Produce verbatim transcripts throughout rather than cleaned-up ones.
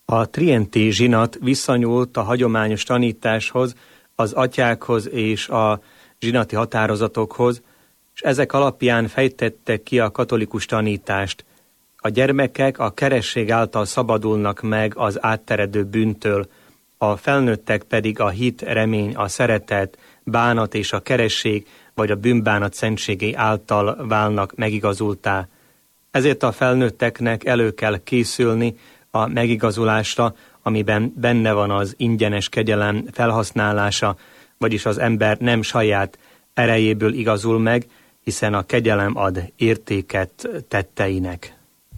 A trienti zsinat visszanyúlt a hagyományos tanításhoz, az atyákhoz és a zsinati határozatokhoz, és ezek alapján fejtettek ki a katolikus tanítást. A gyermekek a keresség által szabadulnak meg az átteredő bűntől, a felnőttek pedig a hit, remény, a szeretet, bánat és a keresség vagy a bűnbánat szentségei által válnak megigazultá. Ezért a felnőtteknek elő kell készülni a megigazulásra, amiben benne van az ingyenes kegyelem felhasználása, vagyis az ember nem saját erejéből igazul meg, hiszen a kegyelem ad értéket tetteinek.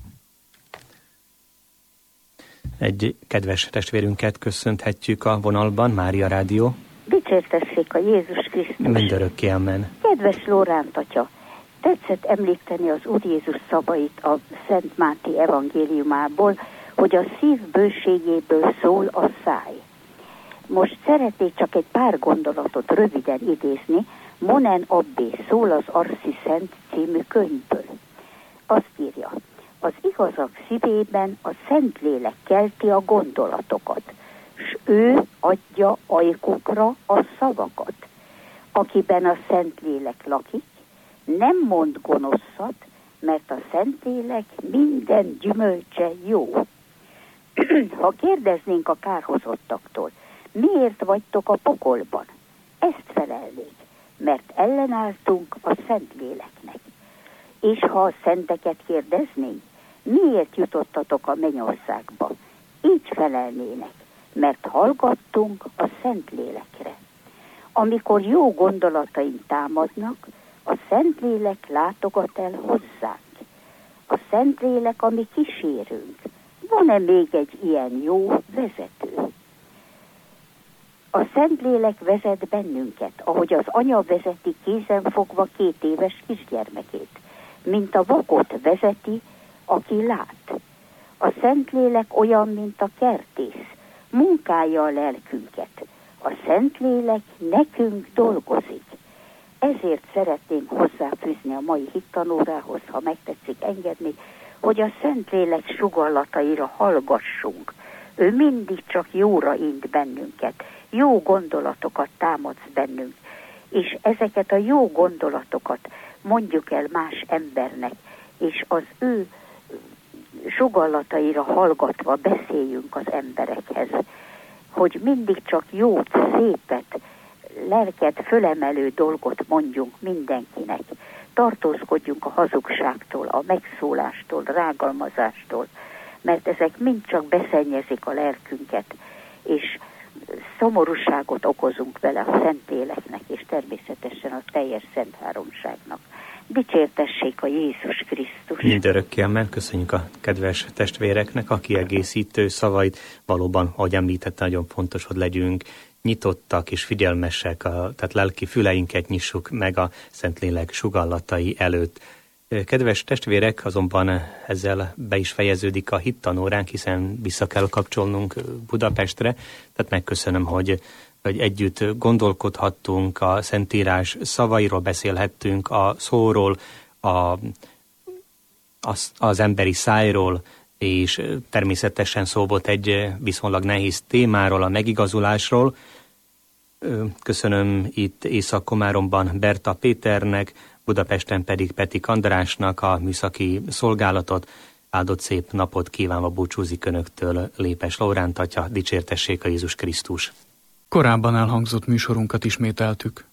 Egy kedves testvérünket köszönthetjük a vonalban, Mária Rádió. Dicsértessék a Jézus Krisztus. Mindörökké, amen. Kedves Lóránt atya, tetszett említeni az Úr Jézus szavait a Szent Máté evangéliumából, hogy a szív bőségéből szól a száj. Most szeretnék csak egy pár gondolatot röviden idézni Monen Abbé szól az Arszi Szent című könyvből. Azt írja: az igazak szívében a Szentlélek kelti a gondolatokat, s ő adja ajkukra a szavakat. Akiben a Szentlélek lakik, nem mond gonoszat, mert a Szentlélek minden gyümölcse jó. Ha kérdeznénk a kárhozottaktól, miért vagytok a pokolban? Ezt felelnék, mert ellenálltunk a Szentléleknek. És ha a szenteket kérdeznénk, miért jutottatok a mennyországba? Így felelnének, mert hallgattunk a Szentlélekre. Amikor jó gondolataink támadnak, a Szentlélek látogat el hozzánk. A Szentlélek, ami kísérünk. Van-e még egy ilyen jó vezető? A Szentlélek vezet bennünket, ahogy az anya vezeti kézen fogva két éves kisgyermekét, mint a vakot vezeti, aki lát. A Szentlélek olyan, mint a kertész, munkálja a lelkünket. A Szentlélek nekünk dolgozik. Ezért szeretném hozzáfűzni a mai hittanórához, ha megtetszik engedni, hogy a Szentlélek sugallataira hallgassunk. Ő mindig csak jóra int bennünket, jó gondolatokat támadsz bennünk, és ezeket a jó gondolatokat mondjuk el más embernek, és az ő sugallataira hallgatva beszéljünk az emberekhez, hogy mindig csak jót, szépet, lelket fölemelő dolgot mondjunk mindenkinek. Tartózkodjunk a hazugságtól, a megszólástól, rágalmazástól, mert ezek mind csak beszennyezik a lelkünket, és szomorúságot okozunk vele a Szentléleknek, és természetesen a teljes Szent Háromságnak. Dicsértessék a Jézus Krisztus! Mindörökké, amen. Köszönjük a kedves testvéreknek a kiegészítő szavait. Valóban, ahogy említette, nagyon fontos, hogy legyünk nyitottak és figyelmesek, a, tehát lelki füleinket nyissuk meg a Szentlélek sugallatai előtt. Kedves testvérek, azonban ezzel be is fejeződik a hittanóránk, hiszen vissza kell kapcsolnunk Budapestre, tehát megköszönöm, hogy, hogy együtt gondolkodhattunk, a Szentírás szavairól beszélhettünk, a szóról, a, az, az emberi szájról, és természetesen szó volt egy viszonylag nehéz témáról, a megigazulásról. Köszönöm itt Észak-Komáromban Berta Péternek, Budapesten pedig Petik Andrásnak a műszaki szolgálatot. Áldott szép napot kívánva búcsúzik önöktől Lépes Lóránt atya, dicsértessék a Jézus Krisztus. Korábban elhangzott műsorunkat ismételtük.